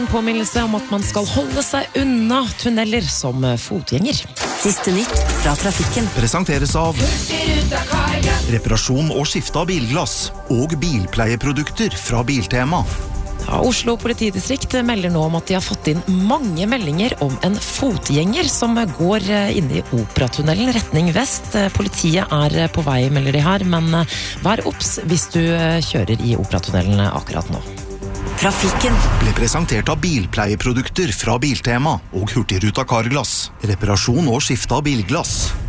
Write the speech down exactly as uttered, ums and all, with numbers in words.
Påminnelse om at man skal holde seg unna tunneler som fotgjenger. Siste nytt fra trafikken. Presenteres av reparasjon og skifte av bilglass og bilpleieprodukter fra Biltema. Ja, Oslo politidistrikt melder nå om at de har fått inn mange meldinger om en fotgjenger som går inn i Operatunnelen retning vest. Politiet er på vei, melder de her, men vær obs hvis du kjører i Operatunnelen akkurat nå. Trafikken ble presentert av bilpleieprodukter fra Biltema og Hurtigruta Carglass. Reparasjon og skifte av bilglass.